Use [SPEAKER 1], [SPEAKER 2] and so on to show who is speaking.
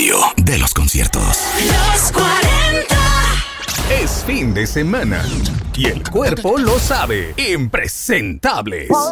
[SPEAKER 1] radio de los conciertos.
[SPEAKER 2] Los 40.
[SPEAKER 3] Es fin de semana y el cuerpo lo sabe. Impresentables.